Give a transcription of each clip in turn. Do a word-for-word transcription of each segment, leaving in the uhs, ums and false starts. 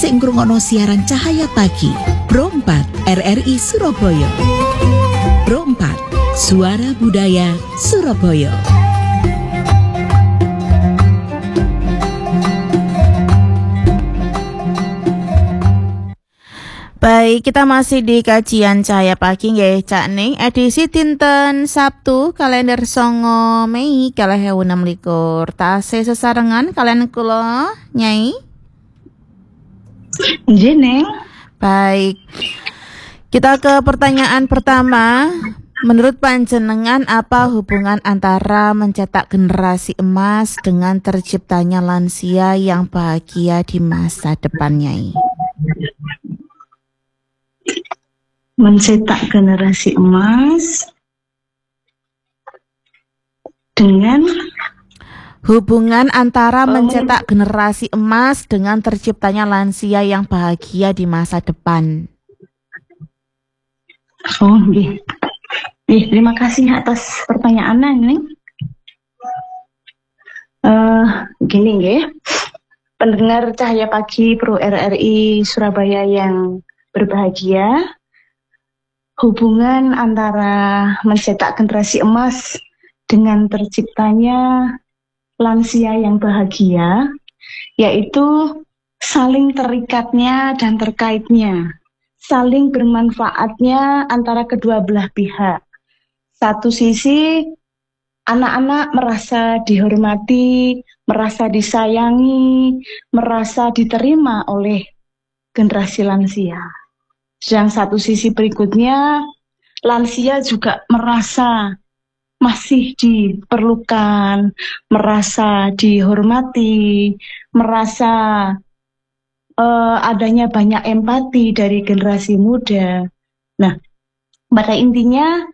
sing ngrungokno siaran Cahaya Pagi Pro empat R R I Surabaya. Pro empat Suara Budaya Surabaya. Baik, kita masih di kajian Cahaya Pagi nggih Cak Ning, edisi dinten Sabtu kalender songo Mei kalih ewu enam likur. Tasih sesarengan kalian kula Nyai. Nggih, Neng. Baik. Kita ke pertanyaan pertama. Menurut panjenengan apa hubungan antara mencetak generasi emas dengan terciptanya lansia yang bahagia di masa depan, Nyai? Mencetak generasi emas dengan hubungan antara mencetak generasi emas dengan terciptanya lansia yang bahagia di masa depan. Oh, nggih. Nih, terima kasih atas pertanyaannya ini. Uh, gini nggih. Pendengar Cahaya Pagi Pro R R I Surabaya yang berbahagia, hubungan antara mencetak generasi emas dengan terciptanya lansia yang bahagia, yaitu saling terikatnya dan terkaitnya, saling bermanfaatnya antara kedua belah pihak. Satu sisi, anak-anak merasa dihormati, merasa disayangi, merasa diterima oleh generasi lansia. Yang satu sisi berikutnya, lansia juga merasa masih diperlukan, merasa dihormati, merasa uh, adanya banyak empati dari generasi muda. Nah, pada intinya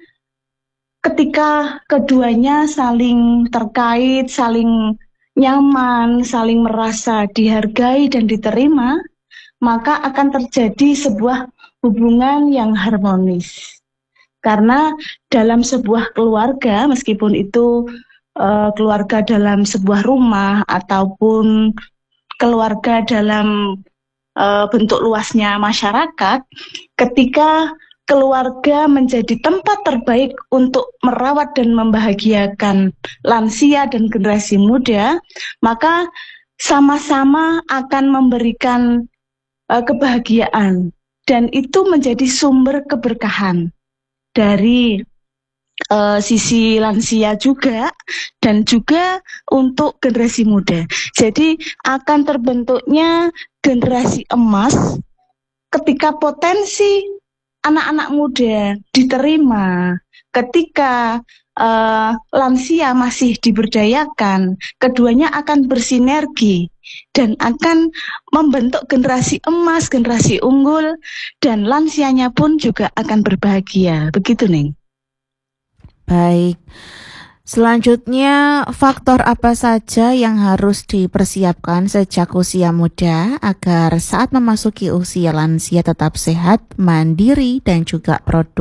ketika keduanya saling terkait, saling nyaman, saling merasa dihargai dan diterima, maka akan terjadi sebuah hubungan yang harmonis. Karena dalam sebuah keluarga, meskipun itu uh, keluarga dalam sebuah rumah ataupun keluarga dalam uh, bentuk luasnya masyarakat, ketika keluarga menjadi tempat terbaik untuk merawat dan membahagiakan lansia dan generasi muda, maka sama-sama akan memberikan uh, kebahagiaan. Dan itu menjadi sumber keberkahan dari uh, sisi lansia juga dan juga untuk generasi muda. Jadi akan terbentuknya generasi emas ketika potensi anak-anak muda diterima, ketika uh, lansia masih diberdayakan, keduanya akan bersinergi dan akan membentuk generasi emas, generasi unggul, dan lansianya pun juga akan berbahagia. Begitu, Neng. Baik. Selanjutnya, faktor apa saja yang harus dipersiapkan sejak usia muda agar saat memasuki usia lansia tetap sehat, mandiri, dan juga produktif?